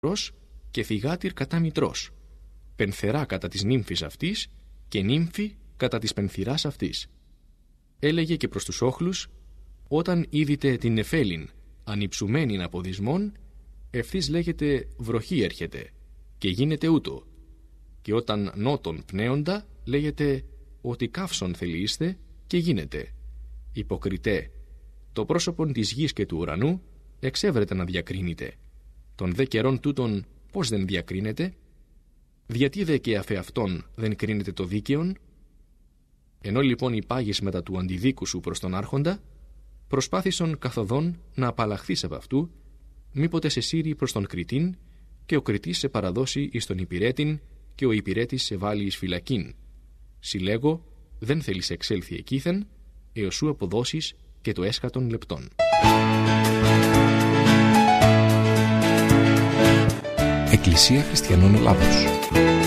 και θυγάτηρ κατά μητρός, πενθερά κατά της νύμφης αυτής και νύμφη κατά της πενθυράς αυτής. Έλεγε και προς τους όχλους: όταν είδητε την νεφέλην ανυψουμένην από δυσμών, ευθύς λέγεται βροχή έρχεται, και γίνεται ούτω. Και όταν νότον πνέοντα, λέγεται ότι καύσον θελείστε, και γίνεται. Υποκριτέ, το πρόσωπον της γης και του ουρανού εξέβρετε να διακρίνετε. Των δε καιρών τούτων πώς δεν διακρίνεται? Γιατί δε και αφεαυτόν δεν κρίνεται το δίκαιον? Ενώ λοιπόν υπάγεις μετά του αντιδίκου σου προς τον άρχοντα, προσπάθησον καθοδόν να απαλλαχθείς από αυτού, μήποτε σε σύρει προς τον κριτήν, και ο κριτής σε παραδώσει εις τον υπηρέτην, και ο υπηρέτης σε βάλει εις φυλακήν. Συλλέγω, δεν θέλεις εξέλθει εκείθεν, έως σου αποδώσεις και το έσχατον λεπτόν. Εκκλησία Χριστιανών Ελλάδος.